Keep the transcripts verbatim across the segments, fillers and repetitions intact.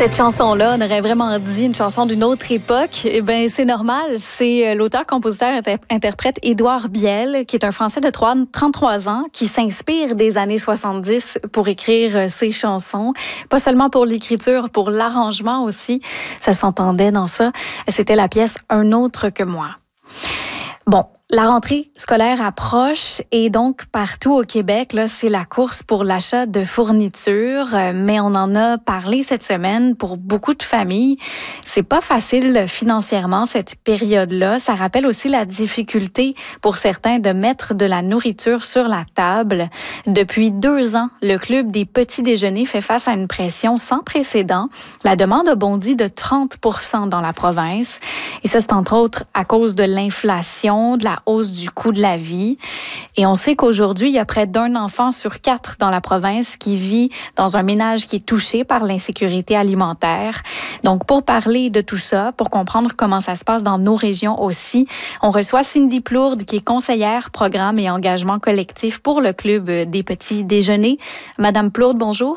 Cette chanson-là, on aurait vraiment dit une chanson d'une autre époque. Eh bien, c'est normal. C'est l'auteur-compositeur-interprète Édouard Biel, qui est un Français de trente-trois ans, qui s'inspire des années soixante-dix pour écrire ses chansons. Pas seulement pour l'écriture, pour l'arrangement aussi. Ça s'entendait dans ça. C'était la pièce « Un autre que moi ». Bon, la rentrée scolaire approche et donc partout au Québec, là, c'est la course pour l'achat de fournitures. Mais on en a parlé cette semaine pour beaucoup de familles. C'est pas facile financièrement cette période-là. Ça rappelle aussi la difficulté pour certains de mettre de la nourriture sur la table. Depuis deux ans, le Club des petits déjeuners fait face à une pression sans précédent. La demande a bondi de trente pour cent dans la province. Et ça, c'est entre autres à cause de l'inflation, de la hausse du coût de la vie. Et on sait qu'aujourd'hui, il y a près d'un enfant sur quatre dans la province qui vit dans un ménage qui est touché par l'insécurité alimentaire. Donc, pour parler de tout ça, pour comprendre comment ça se passe dans nos régions aussi, on reçoit Cindy Plourde, qui est conseillère programme et engagement collectif pour le Club des petits déjeuners. Madame Plourde, bonjour.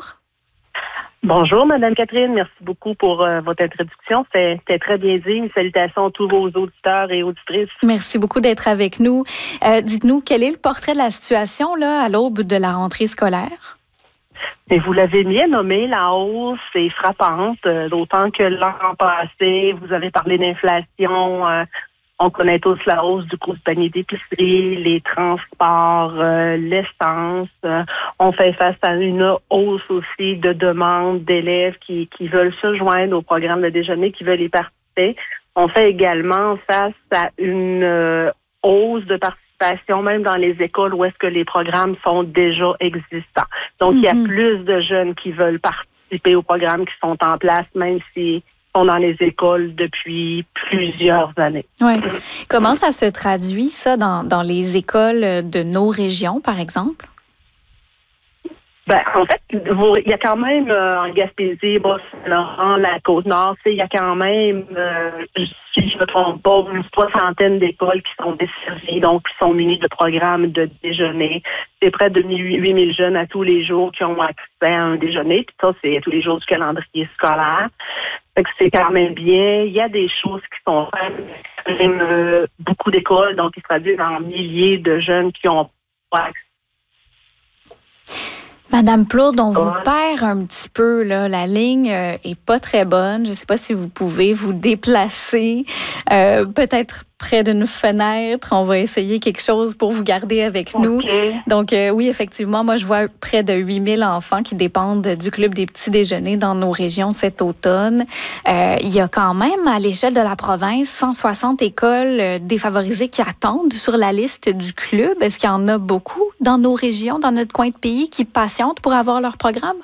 Bonjour, Madame Catherine. Merci beaucoup pour euh, votre introduction. C'était très bien dit. Une salutation à tous vos auditeurs et auditrices. Merci beaucoup d'être avec nous. Euh, dites-nous, quel est le portrait de la situation là, à l'aube de la rentrée scolaire? Et vous l'avez bien nommé, la hausse est frappante, euh, d'autant que l'an passé, vous avez parlé d'inflation. Euh, on connaît tous la hausse du coût du panier d'épicerie, les transports, euh, l'essence. Euh, on fait face à une hausse aussi de demandes d'élèves qui, qui veulent se joindre au programme de déjeuner, qui veulent y participer. On fait également face à une euh, hausse de participation, même dans les écoles où est-ce que les programmes sont déjà existants. Donc, mm-hmm. il y a plus de jeunes qui veulent participer aux programmes qui sont en place, même si sont dans les écoles depuis plusieurs années. Oui. Comment ça se traduit, ça, dans, dans les écoles de nos régions, par exemple? Ben, en fait, il y a quand même euh, en Gaspésie, Bas-Saint-Laurent, la Côte-Nord, il y a quand même, euh, si je ne me trompe pas, une soixantaine d'écoles qui sont desservies, donc qui sont munies de programmes de déjeuner. C'est près de huit mille jeunes à tous les jours qui ont accès à un déjeuner. Puis ça, c'est tous les jours du calendrier scolaire. Fait que c'est quand même bien. Il y a des choses qui sont faites. Même euh, beaucoup d'écoles, donc ils se traduisent en milliers de jeunes qui ont pas accès. Madame Plourde, on vous perd un petit peu, là. La ligne euh, est pas très bonne. Je ne sais pas si vous pouvez vous déplacer, euh, peut-être près d'une fenêtre. On va essayer quelque chose pour vous garder avec nous. Okay. Donc, euh, oui, effectivement, moi, je vois près de huit mille enfants qui dépendent du Club des petits déjeuners dans nos régions cet automne. Euh, il y a quand même, à l'échelle de la province, cent soixante écoles euh, défavorisées qui attendent sur la liste du club. Est-ce qu'il y en a beaucoup dans nos régions, dans notre coin de pays, qui patientent pour avoir leur programme?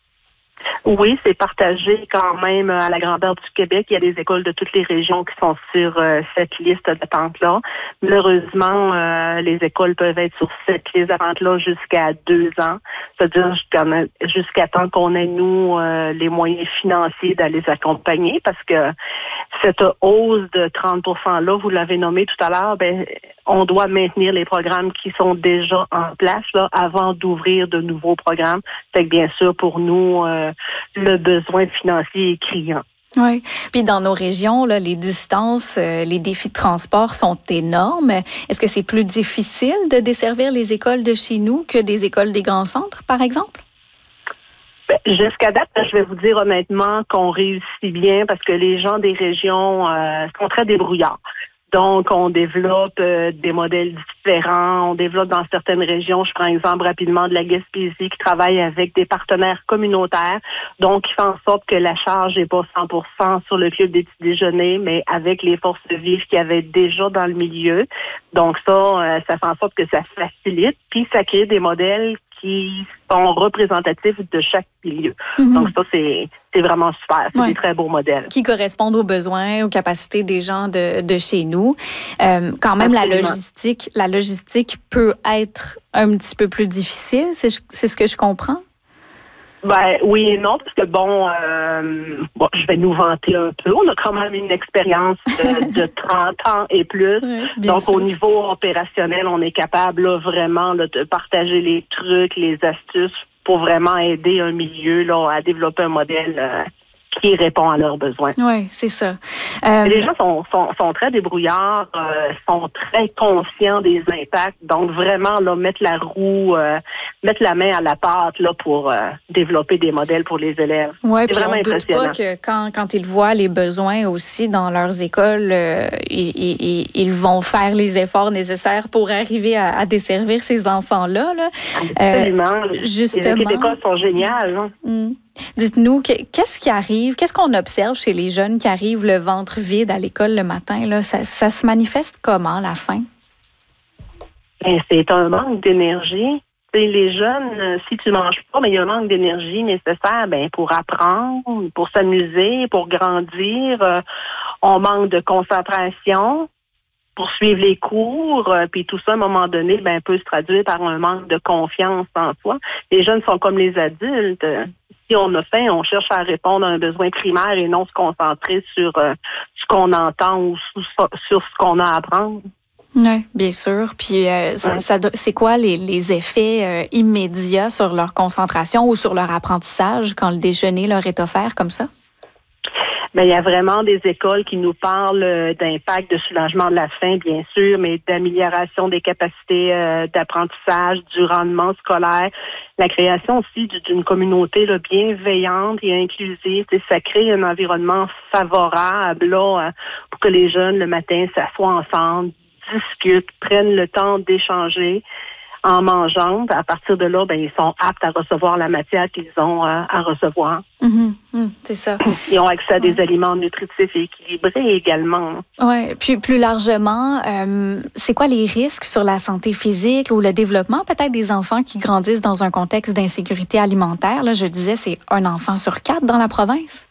Oui, c'est partagé quand même à la grandeur du Québec. Il y a des écoles de toutes les régions qui sont sur euh, cette liste d'attente-là. Malheureusement, euh, les écoles peuvent être sur cette liste d'attente-là jusqu'à deux ans. C'est-à-dire jusqu'à, jusqu'à temps qu'on ait, nous, euh, les moyens financiers d'aller les accompagner, parce que cette hausse de trente pour cent-là, vous l'avez nommé tout à l'heure, ben, on doit maintenir les programmes qui sont déjà en place là, avant d'ouvrir de nouveaux programmes. Fait que bien sûr, pour nous, euh, le besoin financier est criant. Oui. Puis dans nos régions, là, les distances, euh, les défis de transport sont énormes. Est-ce que c'est plus difficile de desservir les écoles de chez nous que des écoles des grands centres, par exemple? Ben, jusqu'à date, je vais vous dire honnêtement qu'on réussit bien parce que les gens des régions euh, sont très débrouillards. Donc, on développe euh, des modèles différents. On développe dans certaines régions, je prends exemple rapidement de la Gaspésie, qui travaille avec des partenaires communautaires. Donc, ils font en sorte que la charge n'est pas cent pour cent sur le club des petits déjeuners, mais avec les forces vives qu'il y avait déjà dans le milieu. Donc, ça, euh, ça fait en sorte que ça facilite. Puis, ça crée des modèles qui sont représentatifs de chaque milieu. Mm-hmm. Donc ça, c'est, c'est vraiment super. C'est ouais. des très beaux modèles. Qui correspondent aux besoins, aux capacités des gens de, de chez nous. Euh, quand même, Absolument. la logistique, la logistique peut être un petit peu plus difficile, c'est, c'est ce que je comprends? Ben oui et non, parce que bon, euh, bon, je vais nous vanter un peu. On a quand même une expérience de, de trente ans et plus. Oui, Donc, sûr. Au niveau opérationnel, on est capable là, vraiment là, de partager les trucs, les astuces pour vraiment aider un milieu là, à développer un modèle euh, qui répond à leurs besoins. Oui, c'est ça. Euh... Les gens sont, sont, sont très débrouillards, euh, sont très conscients des impacts. Donc, vraiment, là, mettre la roue, euh, mettre la main à la pâte là, pour euh, développer des modèles pour les élèves. Oui, c'est puis vraiment on ne doute pas que quand, quand ils voient les besoins aussi dans leurs écoles, euh, ils, ils, ils vont faire les efforts nécessaires pour arriver à, à desservir ces enfants-là. Là. Absolument. Euh, justement. Les équipes d'école sont géniales. Hein? Mm. Dites-nous, qu'est-ce qui arrive, qu'est-ce qu'on observe chez les jeunes qui arrivent le ventre vide à l'école le matin? Là? Ça, ça se manifeste comment, la faim? Bien, c'est un manque d'énergie. T'sais, les jeunes, si tu ne manges pas, mais il y a un manque d'énergie nécessaire ben, pour apprendre, pour s'amuser, pour grandir. Euh, on manque de concentration pour suivre les cours, euh, puis tout ça, à un moment donné, ben, peut se traduire par un manque de confiance en soi. Les jeunes sont comme les adultes. Si on a faim, on cherche à répondre à un besoin primaire et non se concentrer sur euh, ce qu'on entend ou sur, sur ce qu'on a à apprendre. Oui, bien sûr. Puis, euh, ça, ça, c'est quoi les, les effets euh, immédiats sur leur concentration ou sur leur apprentissage quand le déjeuner leur est offert comme ça? Bien, il y a vraiment des écoles qui nous parlent d'impact de soulagement de la faim, bien sûr, mais d'amélioration des capacités euh, d'apprentissage, du rendement scolaire, la création aussi d'une communauté là, bienveillante et inclusive. Ça crée un environnement favorable là, pour que les jeunes, le matin, s'assoient ensemble, discutent, prennent le temps d'échanger en mangeant. À partir de là, ben, ils sont aptes à recevoir la matière qu'ils ont euh, à recevoir. Mm-hmm. Mm, c'est ça. Ils ont accès à des ouais. aliments nutritifs et équilibrés également. Oui, puis plus largement, euh, c'est quoi les risques sur la santé physique ou le développement peut-être des enfants qui grandissent dans un contexte d'insécurité alimentaire? Là, je disais, c'est un enfant sur quatre dans la province.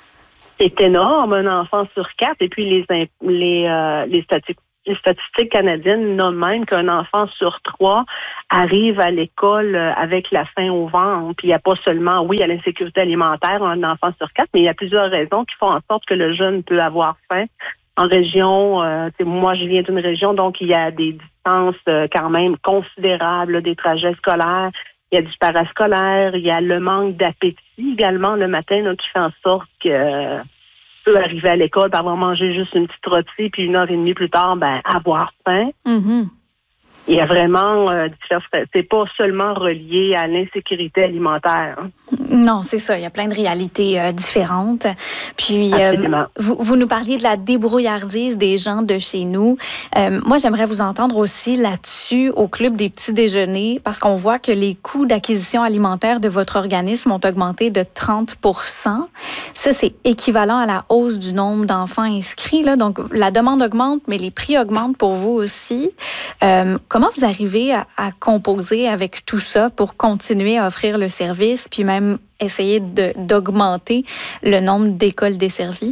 C'est énorme, un enfant sur quatre. Et puis les, les, euh, les statistiques Les statistiques canadiennes nomment même qu'un enfant sur trois arrive à l'école avec la faim au ventre. Puis il n'y a pas seulement, oui, il y a l'insécurité alimentaire, un enfant sur quatre, mais il y a plusieurs raisons qui font en sorte que le jeune peut avoir faim. En région, euh, moi je viens d'une région, donc il y a des distances euh, quand même considérables, là, des trajets scolaires. Il y a du parascolaire, il y a le manque d'appétit également le matin là, qui fait en sorte que... Euh, peut arriver à l'école, avoir mangé juste une petite rôtie, puis une heure et demie plus tard, ben avoir faim. Mm-hmm. Il y a vraiment euh, différents. C'est pas seulement relié à l'insécurité alimentaire. Hein. Non, c'est ça. Il y a plein de réalités euh, différentes. Puis, euh, vous, vous nous parliez de la débrouillardise des gens de chez nous. Euh, moi, j'aimerais vous entendre aussi là-dessus au Club des petits déjeuners, parce qu'on voit que les coûts d'acquisition alimentaire de votre organisme ont augmenté de trente pour cent. Ça, c'est équivalent à la hausse du nombre d'enfants inscrits. Là. Donc, la demande augmente, mais les prix augmentent pour vous aussi. Euh, comment vous arrivez à, à composer avec tout ça pour continuer à offrir le service, puis même essayer de, d'augmenter le nombre d'écoles desservies?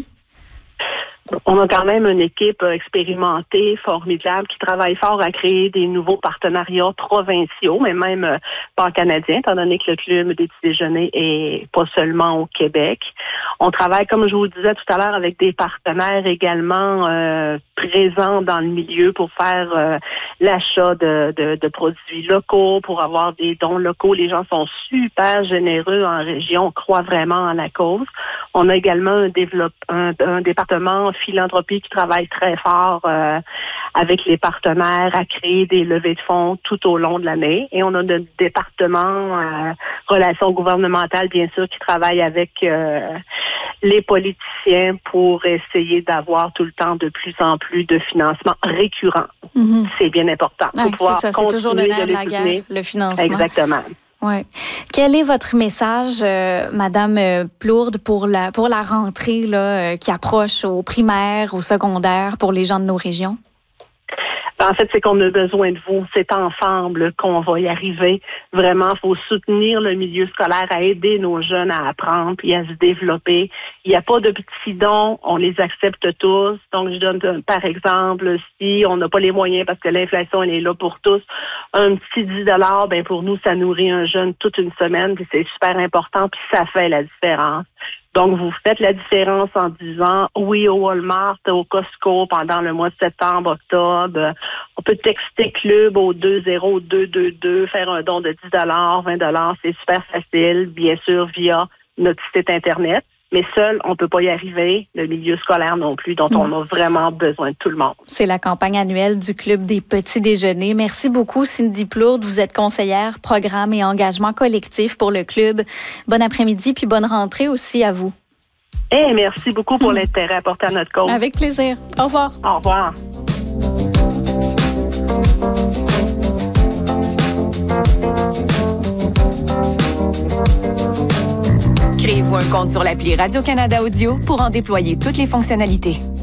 On a quand même une équipe expérimentée, formidable, qui travaille fort à créer des nouveaux partenariats provinciaux, mais même euh, pan-canadiens, étant donné que le Club des petits déjeuners est pas seulement au Québec. On travaille, comme je vous disais tout à l'heure, avec des partenaires également euh, présents dans le milieu pour faire euh, l'achat de, de, de produits locaux, pour avoir des dons locaux. Les gens sont super généreux en région, on croit vraiment à la cause. On a également un, développe, un, un département philanthropie qui travaille très fort euh, avec les partenaires à créer des levées de fonds tout au long de l'année. Et on a notre département euh, relations gouvernementales, bien sûr, qui travaille avec euh, les politiciens pour essayer d'avoir tout le temps de plus en plus de financement récurrent. Mm-hmm. C'est bien important. Ouais, pour pouvoir c'est ça, c'est toujours le nerf de la guerre, le financement. Exactement. Ouais. Quel est votre message, euh, Madame euh, Plourde, pour la pour la rentrée là, euh, qui approche au primaire, au secondaire, pour les gens de nos régions? En fait, c'est qu'on a besoin de vous. C'est ensemble qu'on va y arriver. Vraiment, il faut soutenir le milieu scolaire à aider nos jeunes à apprendre puis à se développer. Il n'y a pas de petits dons, on les accepte tous. Donc, je donne par exemple, si on n'a pas les moyens parce que l'inflation, elle est là pour tous, un petit dix dollars, ben pour nous, ça nourrit un jeune toute une semaine, puis c'est super important, puis ça fait la différence. Donc, vous faites la différence en disant oui au Walmart, au Costco pendant le mois de septembre, octobre. On peut texter club au deux zéro deux deux deux, faire un don de dix dollars, vingt dollars. C'est super facile, bien sûr, via notre site Internet. Mais seul, on ne peut pas y arriver. Le milieu scolaire non plus, dont mmh. on a vraiment besoin de tout le monde. C'est la campagne annuelle du Club des petits déjeuners. Merci beaucoup, Cindy Plourde. Vous êtes conseillère, programme et engagement collectif pour le club. Bon après-midi, puis bonne rentrée aussi à vous. Et merci beaucoup pour mmh. l'intérêt apporté à notre cause. Avec plaisir. Au revoir. Au revoir. Créez-vous un compte sur l'appli Radio-Canada Audio pour en déployer toutes les fonctionnalités.